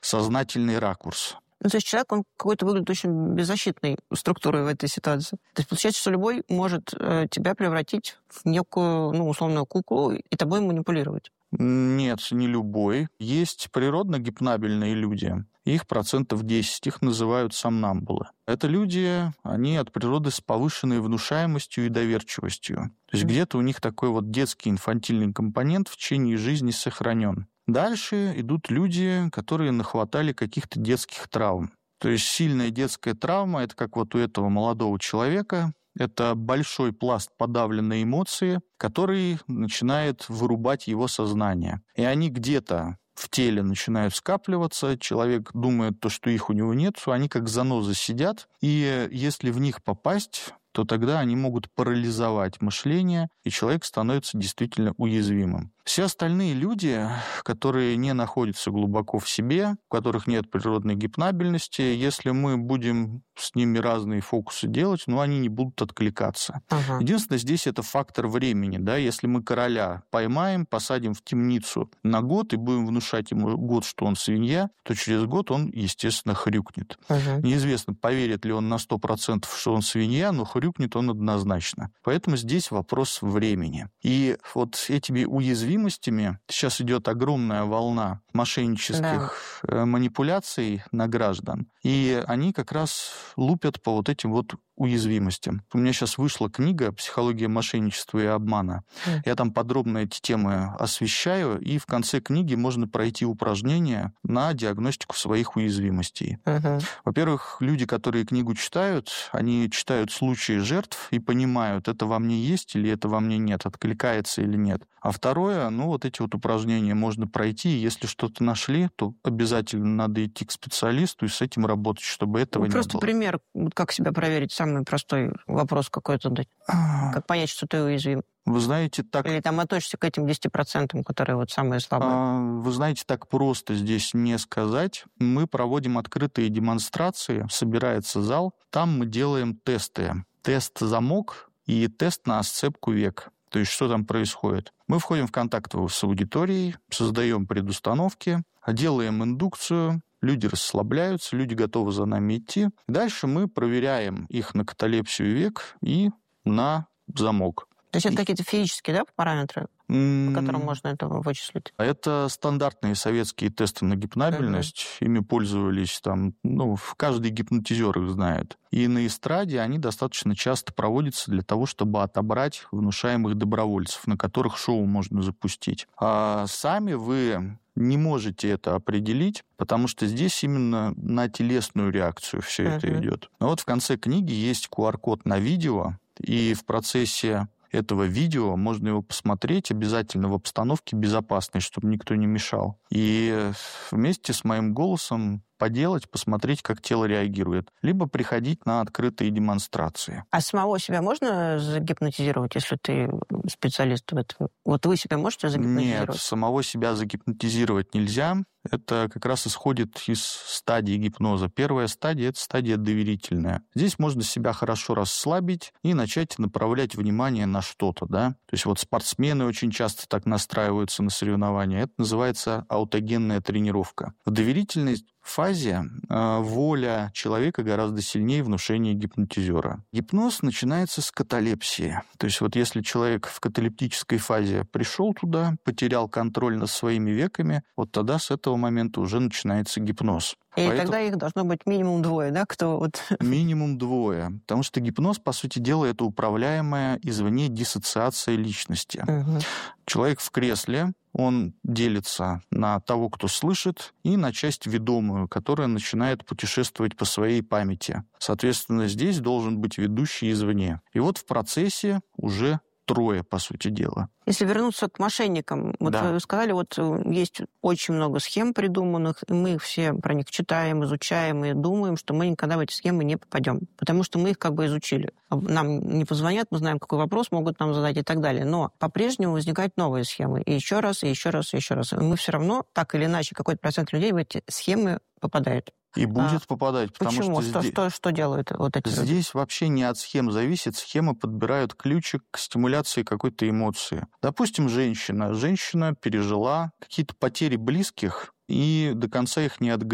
сознательный ракурс. Ну, то есть человек, он какой-то выглядит очень беззащитной структурой в этой ситуации. То есть получается, что любой может тебя превратить в некую, условную куклу и тобой манипулировать. Нет, не любой. Есть природно-гипнабельные люди. Их 10%, их называют сомнамбулы. Это люди, они от природы с повышенной внушаемостью и доверчивостью. То есть где-то у них такой вот детский инфантильный компонент в течение жизни сохранен. Дальше идут люди, которые нахватали каких-то детских травм. То есть сильная детская травма, это как вот у этого молодого человека, это большой пласт подавленной эмоции, который начинает вырубать его сознание. И они где-то в теле начинают скапливаться, человек думает, что их у него нет, они как занозы сидят, и если в них попасть, то тогда они могут парализовать мышление, и человек становится действительно уязвимым. Все остальные люди, которые не находятся глубоко в себе, у которых нет природной гипнабельности, если мы будем с ними разные фокусы делать, они не будут откликаться. Ага. Единственное, здесь это фактор времени. Да? Если мы короля поймаем, посадим в темницу на год и будем внушать ему год, что он свинья, то через год он, естественно, хрюкнет. Ага. Неизвестно, поверит ли он на 100%, что он свинья, но хрюкнет он однозначно. Поэтому здесь вопрос времени. И вот этими уязвимостями сейчас идет огромная волна мошеннических манипуляций на граждан, и они как раз лупят по вот этим вот уязвимостям. У меня сейчас вышла книга «Психология мошенничества и обмана». Я там подробно эти темы освещаю, и в конце книги можно пройти упражнения на диагностику своих уязвимостей. Во-первых, люди, которые книгу читают, они читают случаи жертв и понимают, это во мне есть или это во мне нет, откликается или нет. А второе, вот эти вот упражнения можно пройти, и если что-то нашли, то обязательно надо идти к специалисту и с этим работать, чтобы этого не было. Просто пример, как себя проверить, самый простой вопрос какой-то дать. Как понять, что ты уязвим? Вы знаете, так... Или там относишься к этим 10%, которые вот самые слабые? Вы знаете, так просто здесь не сказать. Мы проводим открытые демонстрации, собирается зал, там мы делаем тесты. Тест-замок и тест на сцепку век. То есть, что там происходит? Мы входим в контакт с аудиторией, создаем предустановки, делаем индукцию, люди расслабляются, люди готовы за нами идти. Дальше мы проверяем их на каталепсию век и на замок. То есть это какие-то физические, параметры, по которым можно это вычислить? Это стандартные советские тесты на гипнабельность. Ими пользовались каждый гипнотизер их знает. И на эстраде они достаточно часто проводятся для того, чтобы отобрать внушаемых добровольцев, на которых шоу можно запустить. А сами вы не можете это определить, потому что здесь именно на телесную реакцию все это идет. Но вот в конце книги есть QR-код на видео, и в процессе этого видео можно его посмотреть обязательно в обстановке безопасной, чтобы никто не мешал. И вместе с моим голосом посмотреть, как тело реагирует. Либо приходить на открытые демонстрации. А самого себя можно загипнотизировать, если ты специалист в этом? Вот вы себя можете загипнотизировать? Нет, самого себя загипнотизировать нельзя. Это как раз исходит из стадии гипноза. Первая стадия – это стадия доверительная. Здесь можно себя хорошо расслабить и начать направлять внимание на что-то. Да? То есть вот спортсмены очень часто так настраиваются на соревнования. Это называется аутогенная тренировка. В доверительной фазе воля человека гораздо сильнее внушения гипнотизера. Гипноз начинается с каталепсии. То есть вот если человек в каталептической фазе пришел туда, потерял контроль над своими веками, вот тогда с этого момента уже начинается гипноз. И тогда их должно быть минимум 2, да? Минимум 2. Потому что гипноз, по сути дела, это управляемая извне диссоциация личности. Человек в кресле, он делится на того, кто слышит, и на часть ведомую, которая начинает путешествовать по своей памяти. Соответственно, здесь должен быть ведущий извне. И вот в процессе уже 3, по сути дела. Если вернуться к мошенникам, вы сказали, есть очень много схем придуманных, и мы все про них читаем, изучаем и думаем, что мы никогда в эти схемы не попадем, потому что мы их изучили. Нам не позвонят, мы знаем, какой вопрос могут нам задать и так далее. Но по-прежнему возникают новые схемы. И еще раз, и еще раз, и еще раз. И мы все равно, так или иначе, какой-то процент людей в эти схемы попадает. И будет попадать, потому почему? что... Что делают вот эти люди? Здесь вообще не от схем зависит. Схемы подбирают ключик к стимуляции какой-то эмоции. Допустим, женщина пережила какие-то потери близких и до конца их не отгорела.